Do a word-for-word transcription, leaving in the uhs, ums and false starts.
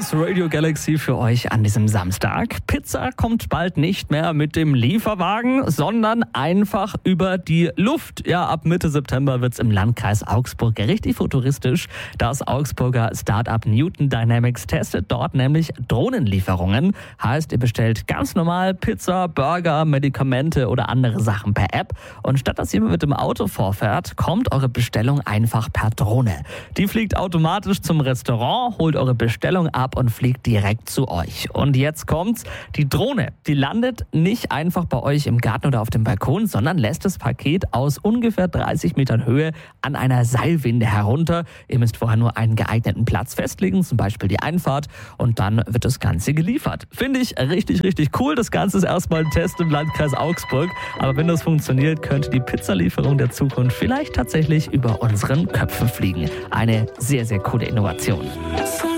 aus Radio Galaxy für euch an diesem Samstag. Pizza kommt bald nicht mehr mit dem Lieferwagen, sondern einfach über die Luft. Ja, ab Mitte September wird's im Landkreis Augsburg richtig futuristisch. Das Augsburger Startup Newton Dynamics testet dort nämlich Drohnenlieferungen. Heißt, ihr bestellt ganz normal Pizza, Burger, Medikamente oder andere Sachen per App. Und statt dass ihr mit dem Auto vorfährt, kommt eure Bestellung einfach per Drohne. Die fliegt automatisch zum Restaurant, holt eure Bestellung ab und fliegt direkt zu euch. Und jetzt kommt's, die Drohne, die landet nicht einfach bei euch im Garten oder auf dem Balkon, sondern lässt das Paket aus ungefähr dreißig Metern Höhe an einer Seilwinde herunter. Ihr müsst vorher nur einen geeigneten Platz festlegen, zum Beispiel die Einfahrt, und dann wird das Ganze geliefert. Finde ich richtig, richtig cool. Das Ganze ist erstmal ein Test im Landkreis Augsburg, aber wenn das funktioniert, könnte die Pizzalieferung der Zukunft vielleicht tatsächlich über unseren Köpfen fliegen. Eine sehr, sehr coole Innovation.